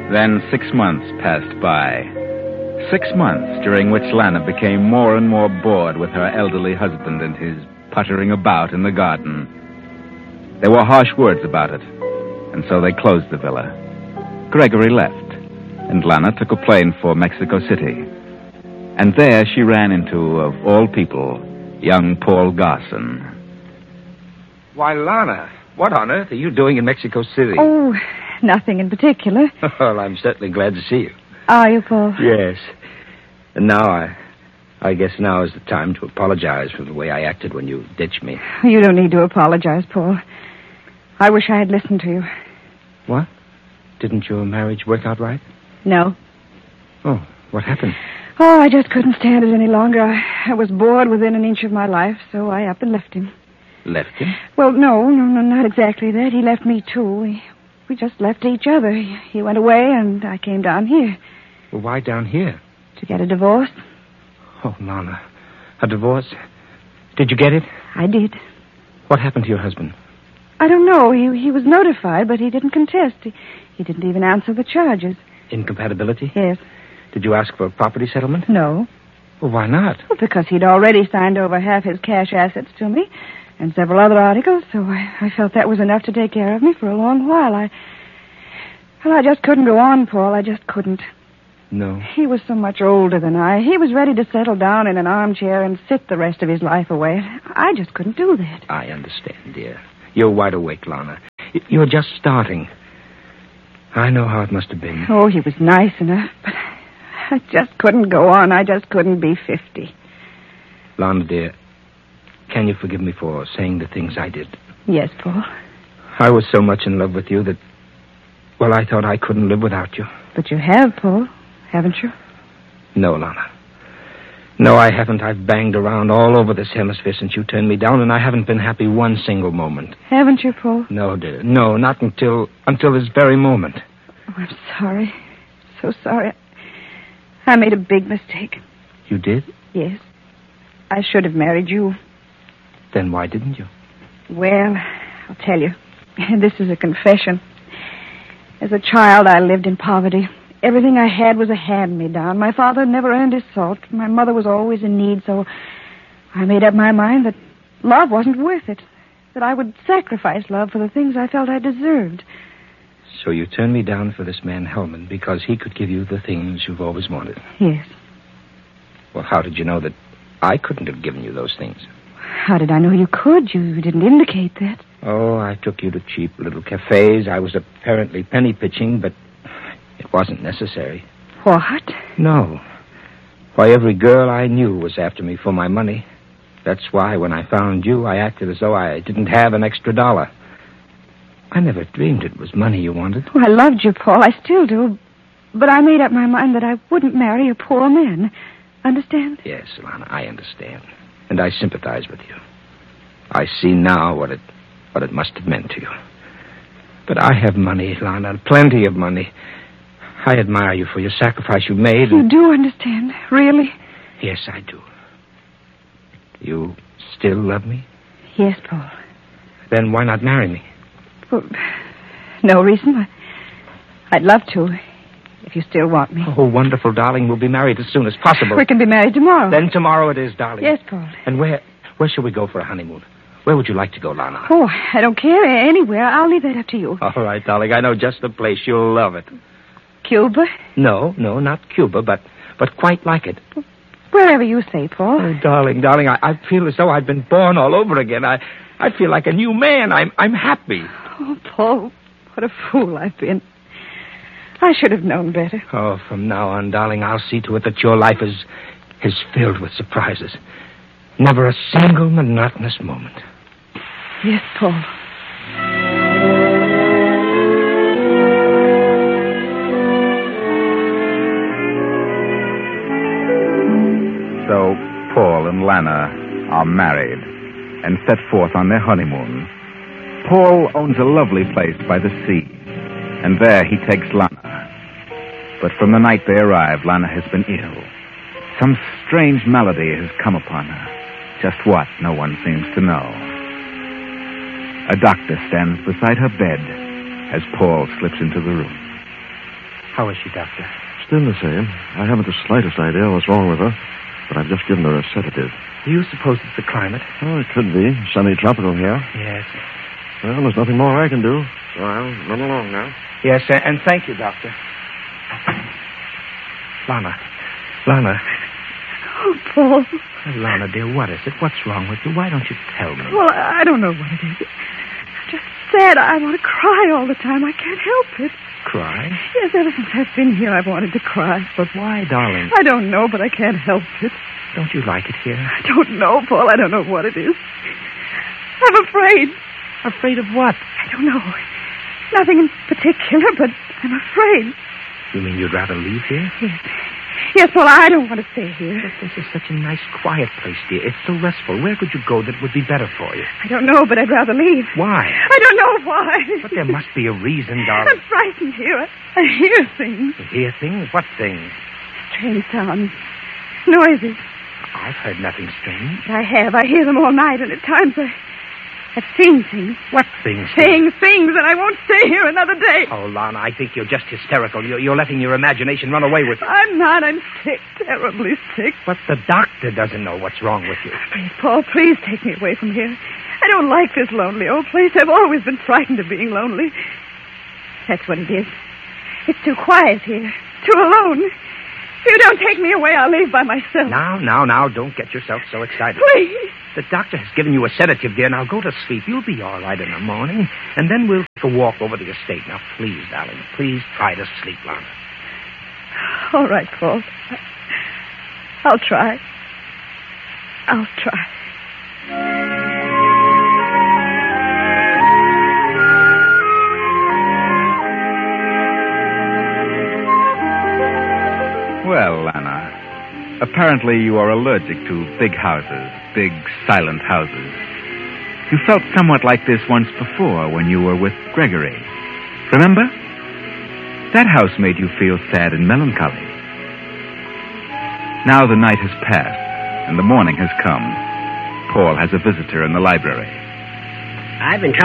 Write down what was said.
Then 6 months passed by. 6 months during which Lana became more and more bored with her elderly husband and his puttering about in the garden. There were harsh words about it, and so they closed the villa. Gregory left, and Lana took a plane for Mexico City. And there she ran into, of all people, young Paul Garson. Why, Lana, what on earth are you doing in Mexico City? Oh, nothing in particular. Well, I'm certainly glad to see you. Are you, Paul? Yes. And now I guess now is the time to apologize for the way I acted when you ditched me. You don't need to apologize, Paul. I wish I had listened to you. What? Didn't your marriage work out right? No. Oh, what happened? Oh, I just couldn't stand it any longer. I was bored within an inch of my life, so I up and left him. Left him? Well, no, not exactly that. He left me, too. We just left each other. He went away, and I came down here. Well, why down here? To get a divorce. Oh, Lana, a divorce? Did you get it? I did. What happened to your husband? I don't know. He was notified, but he didn't contest. He didn't even answer the charges. Incompatibility? Yes. Did you ask for a property settlement? No. Well, why not? Well, because he'd already signed over half his cash assets to me and several other articles, so I felt that was enough to take care of me for a long while. I just couldn't go on, Paul. I just couldn't. No. He was so much older than I. He was ready to settle down in an armchair and sit the rest of his life away. I just couldn't do that. I understand, dear. You're wide awake, Lana. You're just starting. I know how it must have been. Oh, he was nice enough, but I just couldn't go on. I just couldn't be 50. Lana, dear, can you forgive me for saying the things I did? Yes, Paul. I was so much in love with you that, well, I thought I couldn't live without you. But you have, Paul, haven't you? No, Lana. No, I haven't. I've banged around all over this hemisphere since you turned me down, and I haven't been happy one single moment. Haven't you, Paul? No, dear. No, not until this very moment. Oh, I'm sorry. So sorry. I made a big mistake. You did? Yes. I should have married you. Then why didn't you? Well, I'll tell you. This is a confession. As a child, I lived in poverty. Everything I had was a hand-me-down. My father never earned his salt. My mother was always in need, so I made up my mind that love wasn't worth it, that I would sacrifice love for the things I felt I deserved. So you turned me down for this man, Hellman, because he could give you the things you've always wanted. Yes. Well, how did you know that I couldn't have given you those things? How did I know you could? You didn't indicate that. Oh, I took you to cheap little cafes. I was apparently penny pitching, but it wasn't necessary. What? No. Why, every girl I knew was after me for my money. That's why when I found you, I acted as though I didn't have an extra dollar. I never dreamed it was money you wanted. Oh, I loved you, Paul. I still do. But I made up my mind that I wouldn't marry a poor man. Understand? Yes, Lana, I understand. And I sympathize with you. I see now what it must have meant to you. But I have money, Lana, plenty of money. I admire you for your sacrifice you made. You do understand, really? Yes, I do. You still love me? Yes, Paul. Then why not marry me? Well, no reason. I'd love to, if you still want me. Oh, wonderful, darling. We'll be married as soon as possible. We can be married tomorrow. Then tomorrow it is, darling. Yes, Paul. And where shall we go for a honeymoon? Where would you like to go, Lana? Oh, I don't care. Anywhere. I'll leave that up to you. All right, darling. I know just the place. You'll love it. Cuba? No, not Cuba, but quite like it. Wherever you say, Paul. Oh, darling, I feel as though I'd been born all over again. I feel like a new man. I'm happy. Oh, Paul, what a fool I've been. I should have known better. Oh, from now on, darling, I'll see to it that your life is filled with surprises. Never a single monotonous moment. Yes, Paul. So Paul and Lana are married and set forth on their honeymoon. Paul owns a lovely place by the sea, and there he takes Lana. But from the night they arrive, Lana has been ill. Some strange malady has come upon her. Just what, no one seems to know. A doctor stands beside her bed as Paul slips into the room. How is she, Doctor? Still the same. I haven't the slightest idea what's wrong with her, but I've just given her a sedative. Do you suppose it's the climate? Oh, it could be. Semi-tropical here. Yes. Well, there's nothing more I can do, so I'll run along now. Yes, and thank you, Doctor. Lana. Oh, Paul. Lana, dear, what is it? What's wrong with you? Why don't you tell me? Well, I don't know what it is. I'm just sad. I want to cry all the time. I can't help it. Cry? Yes, ever since I've been here, I've wanted to cry. But why, darling? I don't know, but I can't help it. Don't you like it here? I don't know, Paul. I don't know what it is. I'm afraid. Afraid of what? I don't know. Nothing in particular, but I'm afraid. You mean you'd rather leave here? Yes, Paul, I don't want to stay here. But this is such a nice, quiet place, dear. It's so restful. Where could you go that would be better for you? I don't know, but I'd rather leave. Why? I don't know why. But there must be a reason, darling. I'm frightened here. I hear things. You hear things? What things? Strange sounds. Noises. I've heard nothing strange. I have. I hear them all night, and at times I've seen things. What things? Saying things, and I won't stay here another day. Oh, Lana, I think you're just hysterical. You're letting your imagination run away with you. I'm not. I'm sick. Terribly sick. But the doctor doesn't know what's wrong with you. Please, Paul, please take me away from here. I don't like this lonely old place. I've always been frightened of being lonely. That's what it is. It's too quiet here. Too alone. If you don't take me away, I'll leave by myself. Now, don't get yourself so excited. Please. The doctor has given you a sedative, dear. Now go to sleep. You'll be all right in the morning. And then we'll take a walk over the estate. Now, please, darling, please try to sleep, Lana. All right, Paul. I'll try. I'll try. Well, Lana, apparently you are allergic to big houses, big, silent houses. You felt somewhat like this once before when you were with Gregory. Remember? That house made you feel sad and melancholy. Now the night has passed, and the morning has come. Paul has a visitor in the library. I've been